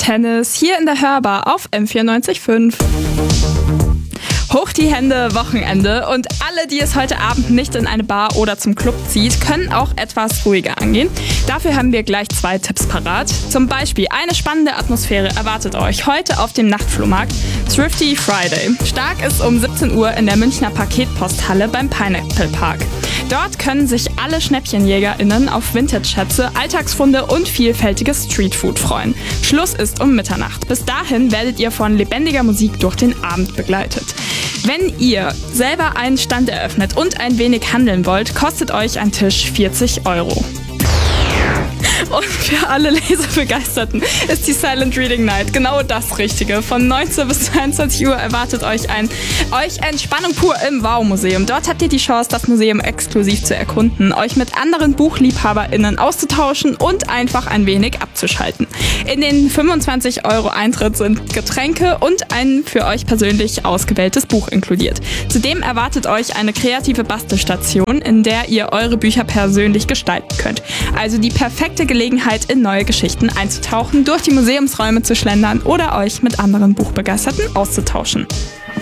Tennis hier in der Hörbar auf M94.5. Hoch die Hände, Wochenende, und alle, die es heute Abend nicht in eine Bar oder zum Club zieht, können auch etwas ruhiger angehen. Dafür haben wir gleich 2 Tipps parat. Zum Beispiel eine spannende Atmosphäre erwartet euch heute auf dem Nachtflohmarkt Thrifty Friday. Start ist um 17 Uhr in der Münchner Paketposthalle beim Pineapple Park. Dort können sich alle SchnäppchenjägerInnen auf Vintage-Schätze, Alltagsfunde und vielfältiges Streetfood freuen. Schluss ist um Mitternacht. Bis dahin werdet ihr von lebendiger Musik durch den Abend begleitet. Wenn ihr selber einen Stand eröffnet und ein wenig handeln wollt, kostet euch ein Tisch 40 €. Und für alle Lesebegeisterten ist die Silent Reading Night genau das Richtige. Von 19 bis 22 Uhr erwartet euch Entspannung pur im Wow-Museum. Dort habt ihr die Chance, das Museum exklusiv zu erkunden, euch mit anderen BuchliebhaberInnen auszutauschen und einfach ein wenig abzuschalten. In den 25 € Eintritt sind Getränke und ein für euch persönlich ausgewähltes Buch inkludiert. Zudem erwartet euch eine kreative Bastelstation, in der ihr eure Bücher persönlich gestalten könnt. Also die perfekte Gelegenheit, in neue Geschichten einzutauchen, durch die Museumsräume zu schlendern oder euch mit anderen Buchbegeisterten auszutauschen.